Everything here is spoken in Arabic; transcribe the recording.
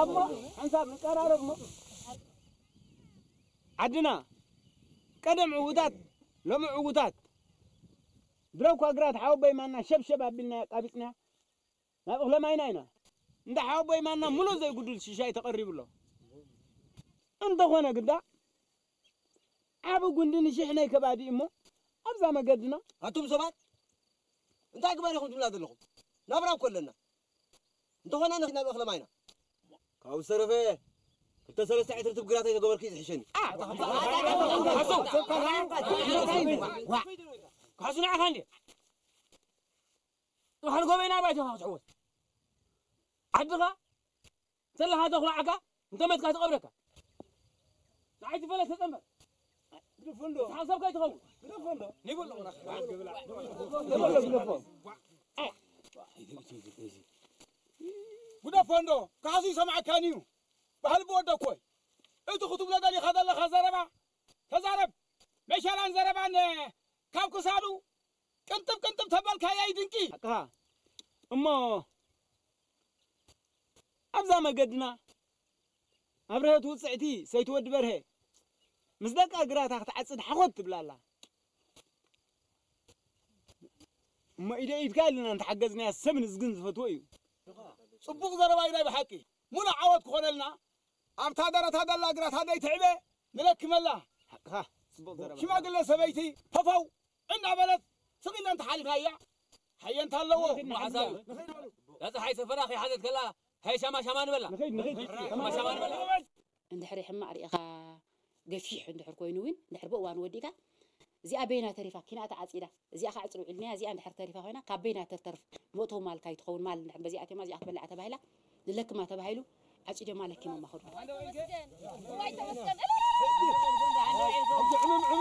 حنساب نقرارب مو عدنا قدم عودات لم عودات دروك أقرات حاوبي معنا شب قابلنا قابلنا ما بغلا ما يناينا انت حاوبي معنا منو زي يقول الشيشاي تقرب له انت هنا قدا عابو قندن شحنا كبادي امو ابزا ما قدنا هاتم سبات انت اكبر يخون تبلاد لكم نبرا كلنا انت هنا نحن بغلا ما ينا كاو سرفه انت سلسة عتر تبقرات يتقبل كيس حشني حسنا عفاندي وحن قومينا بايتها تعود عدها سلا هذا خلعك انت ما تقاط قبرك ساعتي فلا تتمر فندق حسب كاي تقول فندق نقول له بدا فندق كاسي سمع كانيو بحال بودا كوي انت خطب لا دالي خذ الله خزربا تزارب مشالان زربان كاب كسادو كنتم تبال كاي دنكي ها امو ابزا ما قدنا ابرهت وصعتي سيتود برهه مصدق اقراتها تعصد حخوت بلالا ما ايد قالنا انت حجزنا السمن زقن زفتوي صبوق زربا يداي بحقي منا عوض كونلنا ام تادرت هذا لا اقرات هذا يتعبه نلك ملا ها صبوق زربا شو ما قلنا سبيتي ففو عندنا بلد سقينا انت حالك هيا حي انت هلو معزاوي لا حي سفراخي حدث كلا هي شما نبلا نخيد شما نبلا عند حري حما ريخا قفيح عند حر كوينوين عند حر بوان وديكا زي أبينا تريفا كنا تعصيدا زي أخا عصرو علميا زي عند حر تريفا هنا كابينا ترترف موتو مال كاي تخون مال نحن بزي أتي ما زي أقبل عتبهلا لك ما تبهلو عصيدا مالك كما ما خذ